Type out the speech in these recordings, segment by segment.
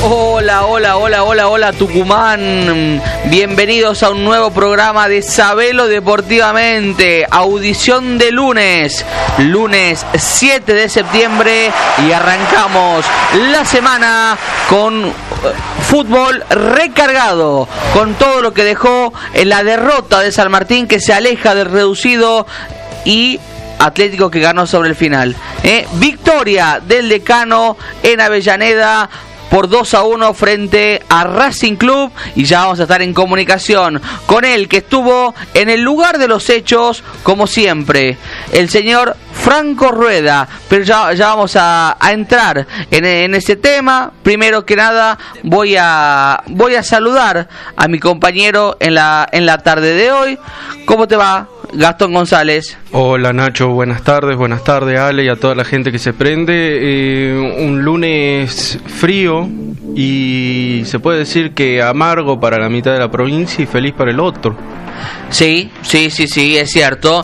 Hola Tucumán, bienvenidos a un nuevo programa de Sabelo Deportivamente, audición de lunes 7 de septiembre y arrancamos la semana con fútbol recargado, con todo lo que dejó en la derrota de San Martín, que se aleja del reducido, y Atlético que ganó sobre el final. Victoria del Decano en Avellaneda por 2-1 frente a Racing Club, y ya vamos a estar en comunicación con él, que estuvo en el lugar de los hechos, como siempre, el señor Franco Rueda. Pero ya vamos a entrar en ese tema. Primero que nada voy a saludar a mi compañero en la tarde de hoy. ¿Cómo te va, Gastón González? Hola Nacho, buenas tardes Ale, y a toda la gente que se prende. Un lunes frío y se puede decir que amargo para la mitad de la provincia y feliz para el otro. Sí, es cierto.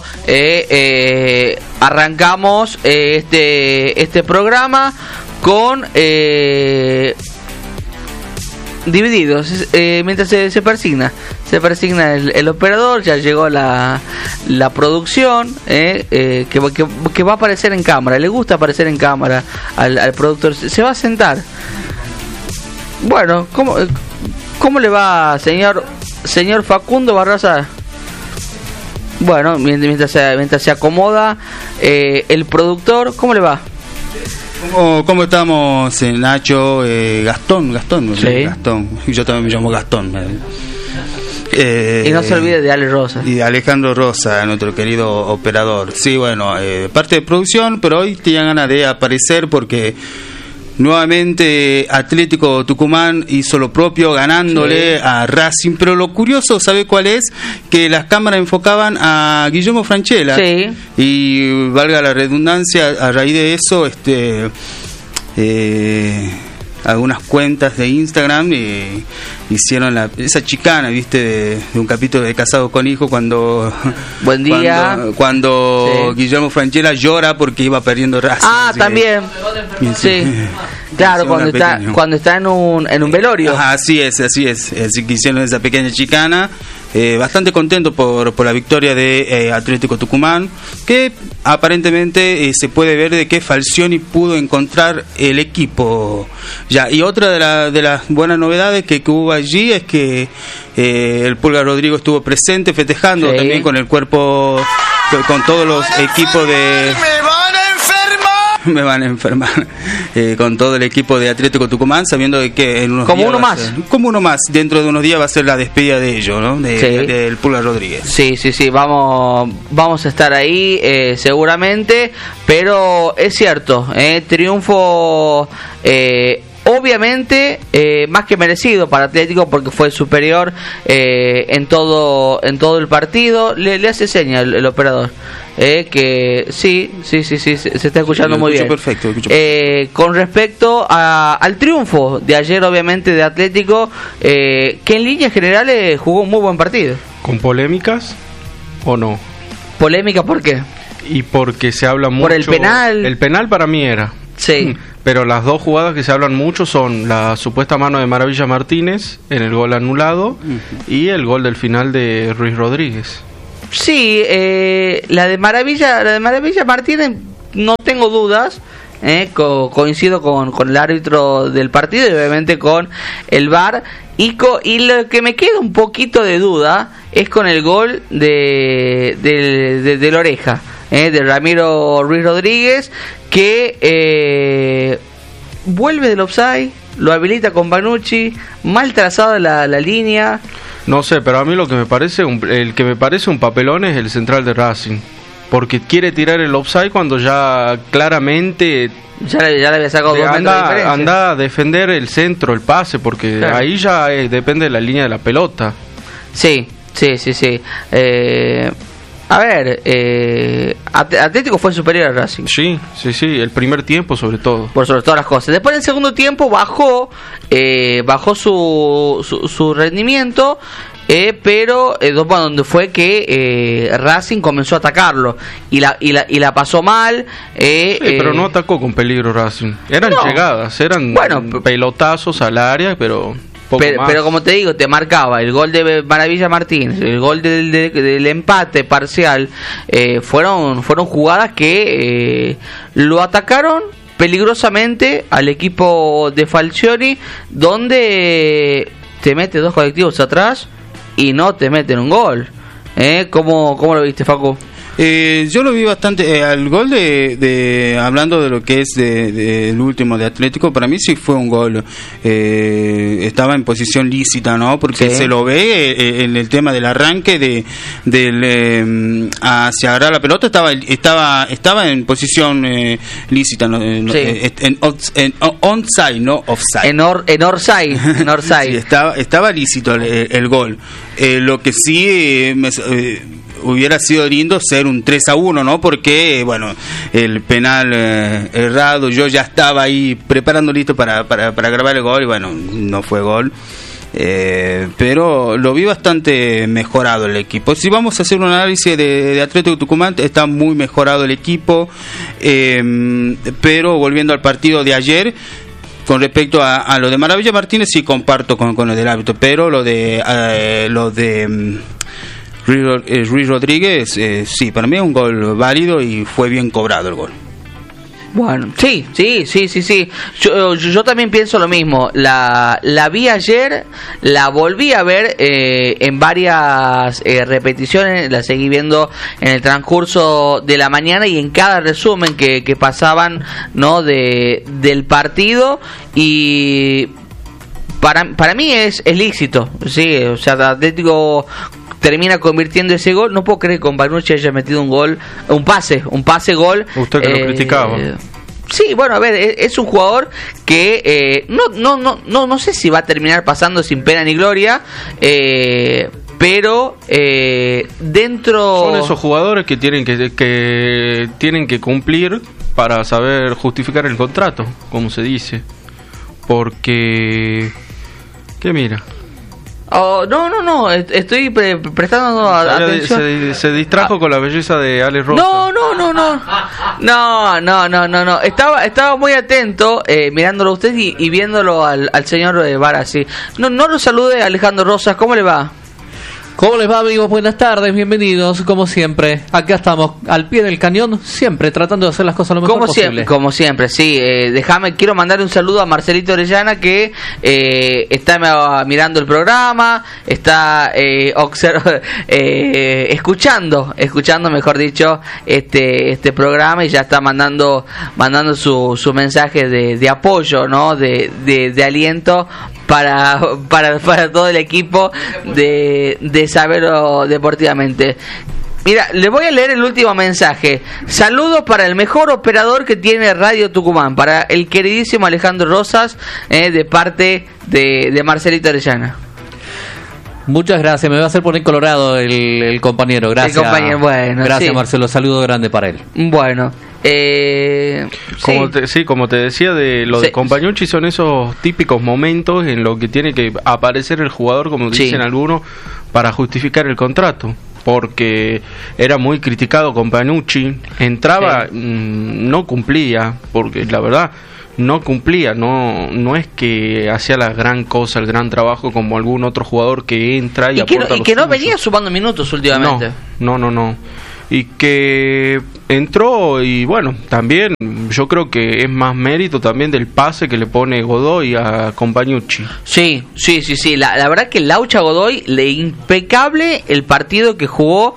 Arrancamos este programa con divididos, mientras se persigna el operador. Ya llegó la producción, que va a aparecer en cámara. Le gusta aparecer en cámara al productor. Se va a sentar. Bueno, ¿cómo le va, señor Facundo Barraza? Bueno, mientras se acomoda el productor, ¿cómo le va? ¿Cómo estamos, Nacho? Gastón, sí. Gastón. Yo también me llamo Gastón. Y no se olvide de Ale Rosa. Y de Alejandro Rosa, nuestro querido operador. Sí, bueno, parte de producción, pero hoy tenía ganas de aparecer porque nuevamente Atlético Tucumán hizo lo propio, ganándole a Racing. Pero lo curioso, ¿sabe cuál es? Que las cámaras enfocaban a Guillermo Francella. Sí. Y valga la redundancia, a raíz de eso, algunas cuentas de Instagram hicieron esa chicana, ¿viste? De un capítulo de Casados con Hijos, cuando buen día cuando sí. Guillermo Francella llora porque iba perdiendo Racing. También. Sí. Claro, cuando está en un velorio. Ajá, así es. Así que hicieron esa pequeña chicana. Bastante contento por la victoria de Atlético Tucumán, que aparentemente se puede ver de que Falcioni pudo encontrar el equipo ya. Y otra de las buenas novedades que hubo allí es que el Pulga Rodrigo estuvo presente festejando, sí, también con el cuerpo, con todos los equipos de... Me van a enfermar. Con todo el equipo de Atlético Tucumán, sabiendo de que en unos días como uno más, dentro de unos días va a ser la despedida de ellos, ¿no? Del Pulga Rodríguez. Sí, vamos a estar ahí seguramente, pero es cierto, triunfo obviamente más que merecido para Atlético, porque fue superior en todo el partido. Le hace seña el operador. Que sí, se está escuchando muy bien. Perfecto. Con respecto al triunfo de ayer, obviamente, de Atlético, que en líneas generales jugó un muy buen partido. ¿Con polémicas o no? ¿Polémica por qué? Y porque se habla mucho... Por el penal. El penal para mí era. Sí. Pero las dos jugadas que se hablan mucho son la supuesta mano de Maravilla Martínez en el gol anulado y el gol del final de Ruiz Rodríguez. Sí, la de Maravilla Martínez, no tengo dudas. Coincido con el árbitro del partido y obviamente con el VAR. Y lo que me queda un poquito de duda es con el gol de la oreja, de Ramiro Ruiz Rodríguez, que vuelve del offside, lo habilita con Banucci, mal trazada la línea. No sé, pero a mí lo que me parece un papelón es el central de Racing, porque quiere tirar el offside cuando ya claramente ya le había sacado 2 metros de diferencia. Anda a defender el centro, el pase, porque claro, ahí ya depende de la línea de la pelota. Sí. A ver, Atlético fue superior a Racing. Sí, el primer tiempo sobre todo. Por sobre todas las cosas. Después del segundo tiempo bajó su rendimiento, pero donde fue que Racing comenzó a atacarlo y la pasó mal. Sí, pero no atacó con peligro Racing. Eran llegadas, eran pelotazos al área, pero como te digo, te marcaba el gol de Maravilla Martínez, el gol del empate parcial. Fueron jugadas que lo atacaron peligrosamente al equipo de Falcioni, donde te mete 2 colectivos atrás y no te meten un gol. ¿Cómo lo viste, Facu? Yo lo vi bastante al gol hablando de lo que es el último de Atlético. Para mí sí fue un gol, estaba en posición lícita, ¿no? Porque se lo ve en el tema del arranque hacia agarrar la pelota, estaba en posición lícita, ¿no? En onside, no offside. En orside. Sí, estaba lícito el gol. Lo que sí hubiera sido lindo ser un 3-1, ¿no? Porque, bueno, el penal errado, yo ya estaba ahí preparando listo para grabar el gol y, bueno, no fue gol. Pero lo vi bastante mejorado el equipo. Si vamos a hacer un análisis de Atlético Tucumán, está muy mejorado el equipo, pero volviendo al partido de ayer, con respecto a lo de Maravilla Martínez, sí comparto con lo del árbitro, pero lo de Ruiz Rodríguez, sí, para mí es un gol válido y fue bien cobrado el gol. Bueno, sí. Yo también pienso lo mismo. La vi ayer, la volví a ver en varias repeticiones, la seguí viendo en el transcurso de la mañana y en cada resumen que pasaban, ¿no? del partido, y para mí es lícito, sí, o sea, Atlético termina convirtiendo ese gol. No puedo creer que con Banucci haya metido un pase gol. Usted que lo criticaba. Sí, bueno, a ver, es un jugador que no sé si va a terminar pasando sin pena ni gloria, pero dentro... Son esos jugadores que tienen que cumplir para saber justificar el contrato, como se dice. Porque... ¿Qué mira? No, estoy prestando atención. Se distrajo con la belleza de Alex Rosa. No. Estaba muy atento mirándolo a usted y viéndolo al señor Vara, sí. No lo salude, Alejandro Rosas, ¿cómo le va? ¿Cómo les va, amigos? Buenas tardes, bienvenidos, como siempre. Acá estamos, al pie del cañón, siempre tratando de hacer las cosas lo mejor posible. Como siempre, sí. Quiero mandar un saludo a Marcelito Orellana, que está mirando el programa, está escuchando, mejor dicho, este programa, y ya está mandando su mensaje de apoyo, ¿no? De aliento para todo el equipo de Sabelo Deportivamente. Mira, le voy a leer el último mensaje. Saludos para el mejor operador que tiene Radio Tucumán, para el queridísimo Alejandro Rosas, de parte de Marcelito Orellana. Muchas gracias, me va a hacer poner colorado el compañero. Gracias. El compañero, bueno, gracias, sí. Marcelo, saludo grande para él. Bueno, como te decía, de Compañucci, son esos típicos momentos en los que tiene que aparecer el jugador, como dicen algunos, para justificar el contrato. Porque era muy criticado Compañucci, entraba, no cumplía, porque la verdad no cumplía, no es que hacía la gran cosa, el gran trabajo como algún otro jugador que entra y aporta y que no venía sumando minutos últimamente. No. Y que entró, y bueno, también yo creo que es más mérito también del pase que le pone Godoy a Compañucci. Sí. La verdad que Laucha Godoy, impecable el partido que jugó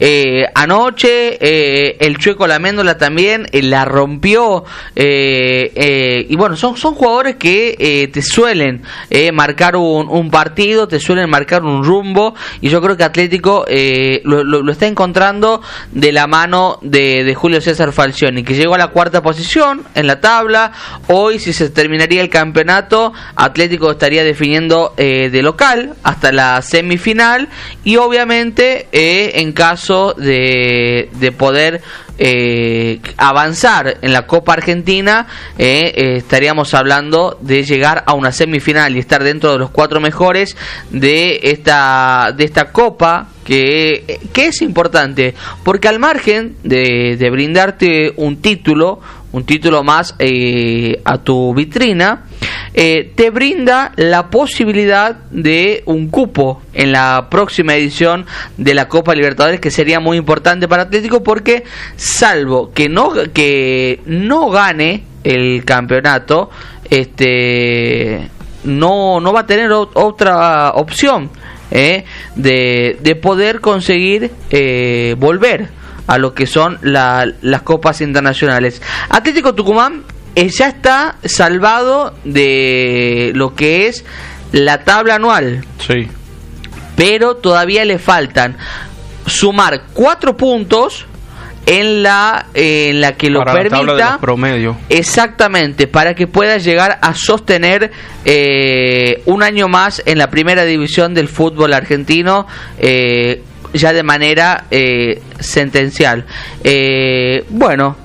anoche. El Chueco Laméndola también la rompió. Y bueno, son jugadores que te suelen marcar un partido, te suelen marcar un rumbo. Y yo creo que Atlético lo está encontrando de la mano de Julio César Falcioni, que llegó a la 4ª posición en la tabla. Hoy, si se terminaría el campeonato, Atlético estaría definiendo de local hasta la semifinal, y obviamente en caso de poder avanzar en la Copa Argentina, estaríamos hablando de llegar a una semifinal y estar dentro de los 4 mejores de esta Copa, que es importante, porque al margen de brindarte un título más a tu vitrina, te brinda la posibilidad de un cupo en la próxima edición de la Copa Libertadores, que sería muy importante para Atlético, porque salvo que no gane el campeonato, no va a tener otra opción de poder conseguir volver a lo que son las copas internacionales. Atlético Tucumán ya está salvado de lo que es la tabla anual. Sí. Pero todavía le faltan sumar 4 puntos en la que lo para permita, la tabla de los promedios. Exactamente, para que pueda llegar a sostener un año más en la primera división del fútbol argentino, ya de manera sentencial. Bueno,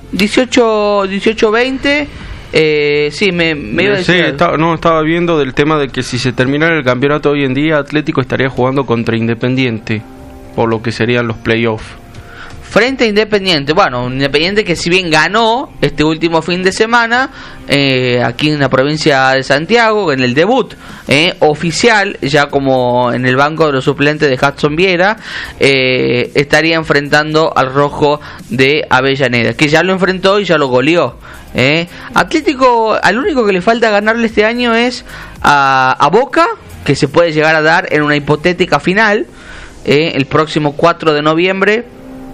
18-20. Sí, me iba a decir. Estaba viendo del tema de que si se terminara el campeonato hoy en día, Atlético estaría jugando contra Independiente, por lo que serían los playoffs. Frente a Independiente, bueno, Independiente que si bien ganó este último fin de semana aquí en la provincia de Santiago, en el debut oficial, ya como en el banco de los suplentes de Hudson Viera, estaría enfrentando al rojo de Avellaneda, que ya lo enfrentó y ya lo goleó. Atlético, al único que le falta ganarle este año es a Boca, que se puede llegar a dar en una hipotética final el próximo 4 de noviembre.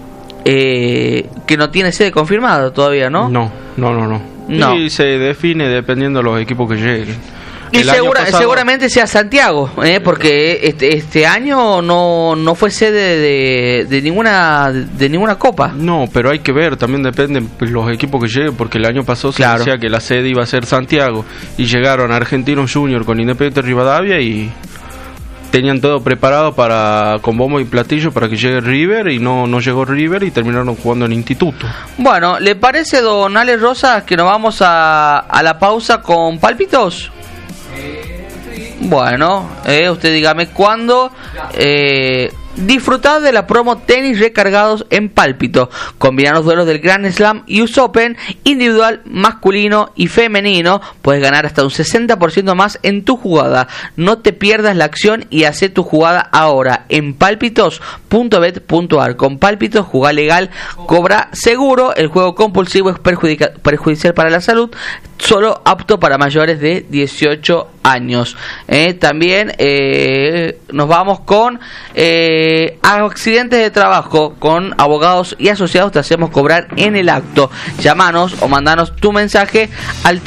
Que no tiene sede confirmada todavía, ¿no? No. Y se define dependiendo de los equipos que lleguen. Y seguramente sea Santiago, porque este año no fue sede de ninguna copa. No, pero hay que ver, también dependen los equipos que lleguen, porque el año pasado se decía que la sede iba a ser Santiago, y llegaron Argentinos Junior con Independiente Rivadavia y tenían todo preparado con bombo y platillo para que llegue River, y no llegó River y terminaron jugando en Instituto. Bueno, ¿le parece, don Alex Rosas, que nos vamos a la pausa con pálpitos? Bueno, usted dígame cuándo. Disfrutad de la promo tenis recargados en Pálpito. Combina los duelos del Grand Slam US Open, individual, masculino y femenino. Puedes ganar hasta un 60% más en tu jugada. No te pierdas la acción y haz tu jugada ahora en palpitos.bet.ar. Con Pálpitos, jugá legal, cobra seguro. El juego compulsivo es perjudicial para la salud. Solo apto para mayores de 18 años. También nos vamos con accidentes de trabajo. Con Abogados y Asociados te hacemos cobrar en el acto. Llámanos o mandanos tu mensaje al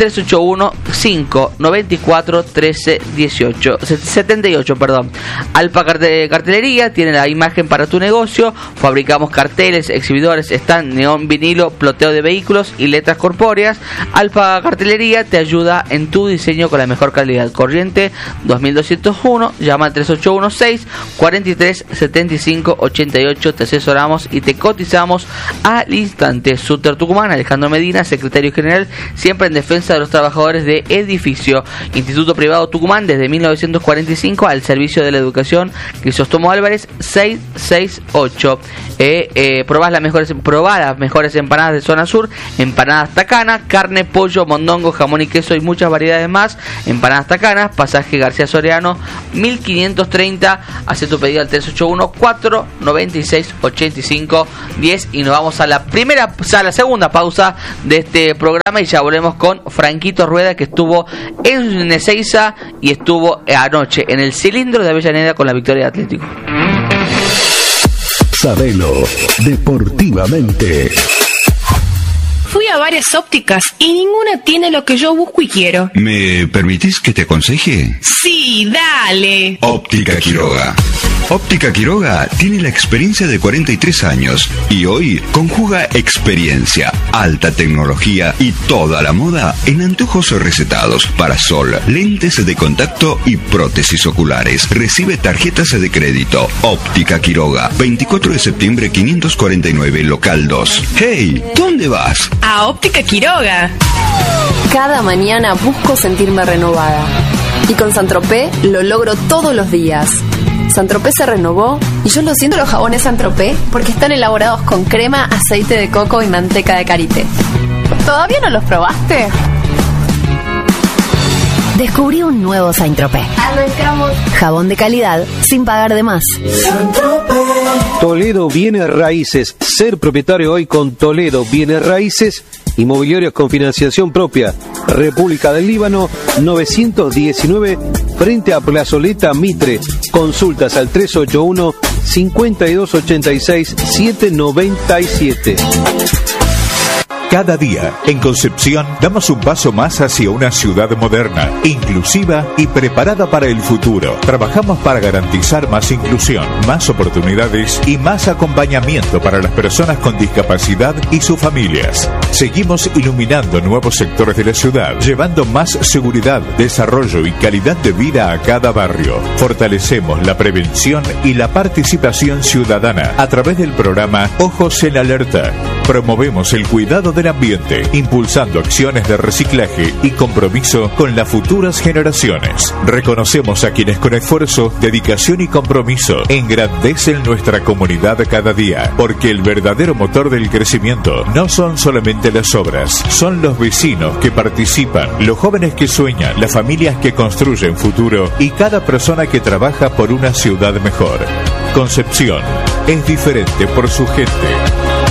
381-594-1378 perdón. Alpa Cartelería tiene la imagen para tu negocio. Fabricamos carteles, exhibidores, stand, neón, vinilo, ploteo de vehículos y letras corpóreas. Alpa Cartelería te ayuda en tu diseño con la mejor calidad. Corriente 2201, llama al 3816-437588. Te asesoramos y te cotizamos al instante. Suter Tucumán, Alejandro Medina, secretario general, siempre en defensa de los trabajadores de edificio. Instituto Privado Tucumán, desde 1945, al servicio de la educación. Crisóstomo Álvarez 668. Probá las mejores empanadas de zona sur, empanadas Tacana, carne, pollo, mondongo, jamón y queso y muchas variedades más. Empanadas Tacanas, pasaje García Soriano 1530. Hace tu pedido al 381-496-8510. Y nos vamos a la segunda pausa de este programa, y ya volvemos con Franquito Rueda, que estuvo en Ezeiza y estuvo anoche en el cilindro de Avellaneda con la victoria de Atlético. Sabelo deportivamente. Fui a varias ópticas y ninguna tiene lo que yo busco y quiero. ¿Me permitís que te aconseje? Sí, dale. Óptica Quiroga. Óptica Quiroga tiene la experiencia de 43 años y hoy conjuga experiencia, alta tecnología y toda la moda en anteojos recetados, parasol, lentes de contacto y prótesis oculares. Recibe tarjetas de crédito. Óptica Quiroga, 24 de septiembre 549, local 2. ¡Hey! ¿Dónde vas? A Óptica Quiroga. Cada mañana busco sentirme renovada. Y con Saint-Tropez lo logro todos los días. Saint-Tropez se renovó y yo lo siento los jabones Saint-Tropez porque están elaborados con crema, aceite de coco y manteca de karité. ¿Todavía no los probaste? Descubrí un nuevo Saint-Tropez. Jabón de calidad sin pagar de más. Toledo Bienes Raíces. Ser propietario hoy con Toledo Bienes Raíces. Inmobiliarios con financiación propia. República del Líbano, 919, frente a Plazoleta Mitre. Consultas al 381-5286-797. Cada día, en Concepción, damos un paso más hacia una ciudad moderna, inclusiva y preparada para el futuro. Trabajamos para garantizar más inclusión, más oportunidades y más acompañamiento para las personas con discapacidad y sus familias. Seguimos iluminando nuevos sectores de la ciudad, llevando más seguridad, desarrollo y calidad de vida a cada barrio. Fortalecemos la prevención y la participación ciudadana a través del programa Ojos en Alerta. Promovemos el cuidado del ambiente, impulsando acciones de reciclaje y compromiso con las futuras generaciones. Reconocemos a quienes con esfuerzo, dedicación y compromiso engrandecen nuestra comunidad cada día, porque el verdadero motor del crecimiento no son solamente las obras, son los vecinos que participan, los jóvenes que sueñan, las familias que construyen futuro y cada persona que trabaja por una ciudad mejor. Concepción es diferente por su gente.